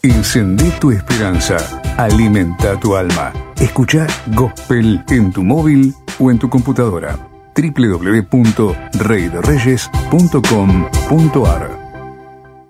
Encendé tu esperanza. Alimenta tu alma. Escucha Gospel en tu móvil o en tu computadora. www.reydereyes.com.ar